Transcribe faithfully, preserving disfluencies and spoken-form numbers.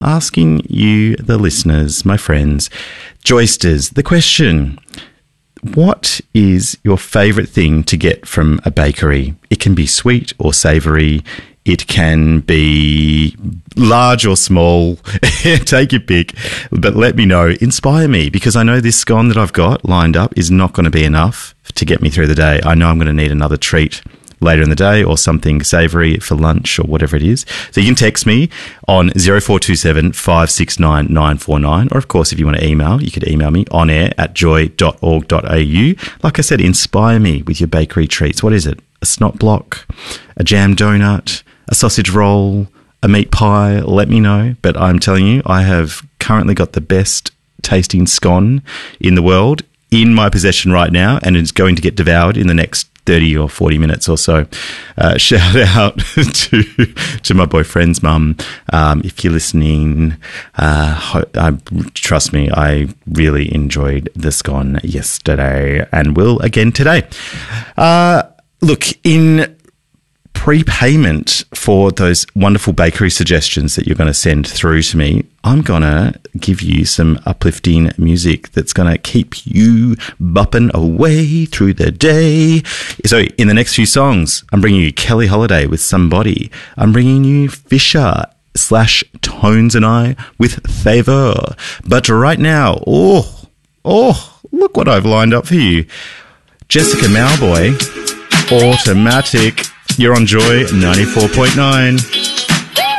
asking you, the listeners, my friends, Joysters, the question: what is your favourite thing to get from a bakery? It can be sweet or savoury. It can be large or small. Take your pick. But let me know. Inspire me, because I know this scone that I've got lined up is not going to be enough to get me through the day. I know I'm going to need another treat later in the day, or something savoury for lunch or whatever it is. So you can text me on zero four two seven, five six nine, nine four nine. Or, of course, if you want to email, you could email me on air at joy dot org dot a u. Like I said, inspire me with your bakery treats. What is it? A snot block, a jam donut, a sausage roll, a meat pie? Let me know. But I'm telling you, I have currently got the best tasting scone in the world in my possession right now, and it's going to get devoured in the next thirty or forty minutes or so. Uh, shout out to to my boyfriend's mum. Um, if you're listening, uh, I, trust me, I really enjoyed the scone yesterday and will again today. Uh, look, in prepayment for those wonderful bakery suggestions that you're going to send through to me, I'm going to give you some uplifting music that's going to keep you bopping away through the day. So in the next few songs, I'm bringing you Kelly Holiday with Somebody. I'm bringing you Fisher slash Tones and I with Favor. But right now, oh, oh, look what I've lined up for you. Jessica Mauboy, Automatic. You're on Joy ninety-four point nine.